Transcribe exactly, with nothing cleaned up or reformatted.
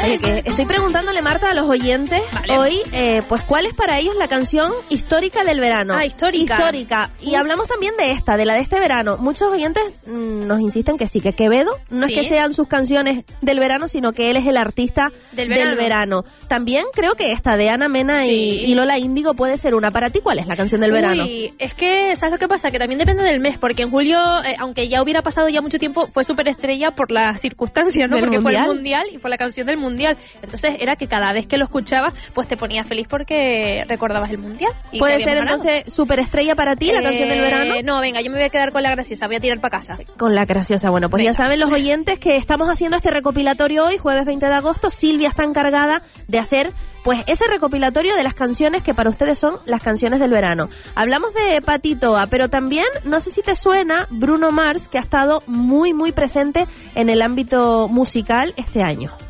Oye, que estoy preguntándole, Marta, a los oyentes vale. hoy, eh, pues, ¿cuál es para ellos la canción histórica del verano? Ah, histórica. Histórica. Y Uf. hablamos también de esta, de la de este verano. Muchos oyentes mmm, nos insisten que sí, que Quevedo no sí. es que sean sus canciones del verano, sino que él es el artista del verano. Del verano. También creo que esta de Ana Mena sí. y, y Lola Índigo puede ser una para ti. ¿Cuál es la canción del Uy, verano? Es que, ¿sabes lo que pasa? Que también depende del mes, porque en julio, eh, aunque ya hubiera pasado ya mucho tiempo, fue superestrella por las circunstancias, ¿no? Del porque mundial. fue el mundial y por la canción del mundial. Entonces era que cada vez que lo escuchabas, pues te ponías feliz porque recordabas el mundial. Y ¿Puede ser ganado. Entonces superestrella para ti, la eh, canción del verano? No, venga, yo me voy a quedar con La Graciosa, voy a tirar para casa. Con La Graciosa, bueno, pues venga. Ya saben los oyentes que estamos haciendo este recopilatorio hoy, jueves veinte de agosto. Silvia está encargada de hacer pues ese recopilatorio de las canciones que para ustedes son las canciones del verano. Hablamos de Pati Toa, pero también, no sé si te suena, Bruno Mars, que ha estado muy, muy presente en el ámbito musical este año.